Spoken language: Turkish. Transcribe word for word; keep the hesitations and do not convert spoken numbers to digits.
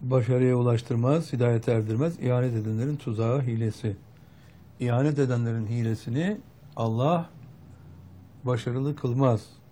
başarıya ulaştırmaz, hidayete erdirmez. İhanet edenlerin tuzağı, hilesi. İhanet edenlerin hilesini Allah başarılı kılmaz.